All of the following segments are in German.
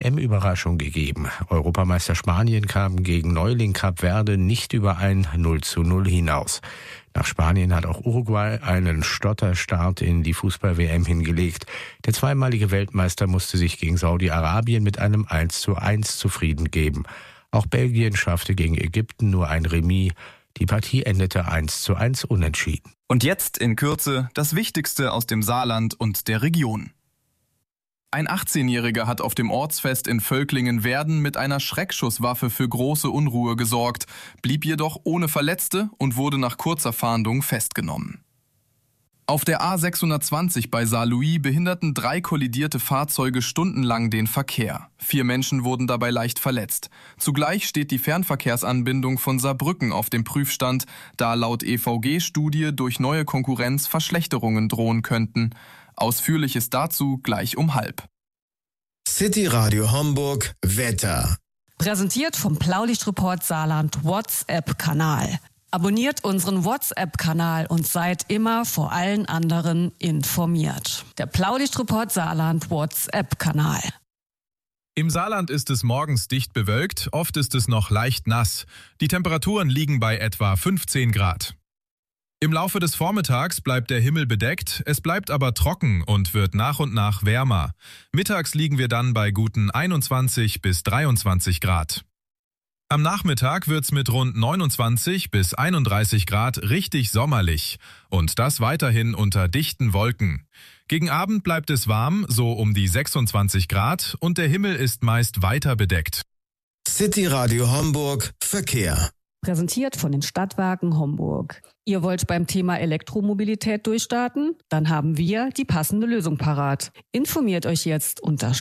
WM-Überraschung gegeben. Europameister Spanien kam gegen Neuling Kap Verde nicht über ein 0:0 hinaus. Nach Spanien hat auch Uruguay einen Stotterstart in die Fußball-WM hingelegt. Der zweimalige Weltmeister musste sich gegen Saudi-Arabien mit einem 1:1 zufrieden geben. Auch Belgien schaffte gegen Ägypten nur ein Remis. Die Partie endete 1:1 unentschieden. Und jetzt in Kürze das Wichtigste aus dem Saarland und der Region. Ein 18-Jähriger hat auf dem Ortsfest in Völklingen-Werden mit einer Schreckschusswaffe für große Unruhe gesorgt, blieb jedoch ohne Verletzte und wurde nach kurzer Fahndung festgenommen. Auf der A620 bei Saarlouis behinderten 3 kollidierte Fahrzeuge stundenlang den Verkehr. 4 Menschen wurden dabei leicht verletzt. Zugleich steht die Fernverkehrsanbindung von Saarbrücken auf dem Prüfstand, da laut EVG-Studie durch neue Konkurrenz Verschlechterungen drohen könnten. Ausführliches dazu gleich um 12:30. City Radio Homburg Wetter. Präsentiert vom Blaulichtreport Saarland WhatsApp-Kanal. Abonniert unseren WhatsApp-Kanal und seid immer vor allen anderen informiert. Der Blaulichtreport Saarland WhatsApp-Kanal. Im Saarland ist es morgens dicht bewölkt, oft ist es noch leicht nass. Die Temperaturen liegen bei etwa 15 Grad. Im Laufe des Vormittags bleibt der Himmel bedeckt, es bleibt aber trocken und wird nach und nach wärmer. Mittags liegen wir dann bei guten 21 bis 23 Grad. Am Nachmittag wird's mit rund 29 bis 31 Grad richtig sommerlich und das weiterhin unter dichten Wolken. Gegen Abend bleibt es warm, so um die 26 Grad und der Himmel ist meist weiter bedeckt. City Radio Homburg Verkehr. Präsentiert von den Stadtwerken Homburg. Ihr wollt beim Thema Elektromobilität durchstarten? Dann haben wir die passende Lösung parat. Informiert euch jetzt unter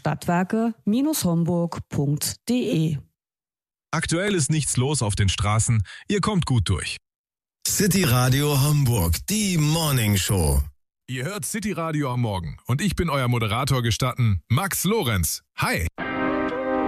stadtwerke-homburg.de. Aktuell ist nichts los auf den Straßen, ihr kommt gut durch. City Radio Homburg, die Morning Show. Ihr hört City Radio am Morgen und ich bin euer Moderator gestatten, Max Lorenz. Hi!